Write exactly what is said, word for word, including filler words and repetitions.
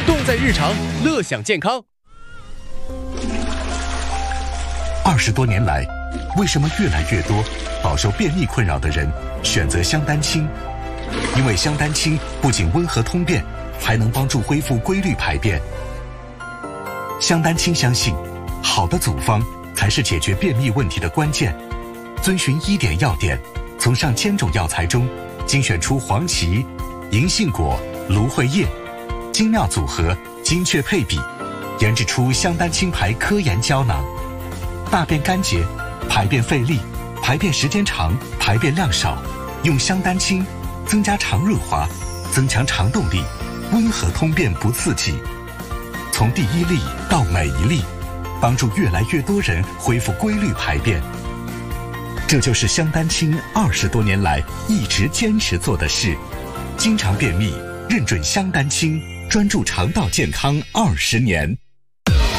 动在日常，乐享健康。 二十多年来，为什么越来越多饱受便秘困扰的人选择香丹清？因为香丹清不仅温和通便，还能帮助恢复规律排便。香丹清相信，好的组方才是解决便秘问题的关键。遵循医典要点，从上千种药材中精选出黄芪、银杏果、芦荟叶，精妙组合，精确配比，研制出香丹清牌科研胶囊。大便干结、排便费力、排便时间长、排便量少，用香丹清增加肠润滑，增强肠动力，温和通便不刺激。从第一粒到每一粒，帮助越来越多人恢复规律排便。这就是香丹清二十多年来一直坚持做的事。经常便秘，认准香丹清，专注肠道健康二十年。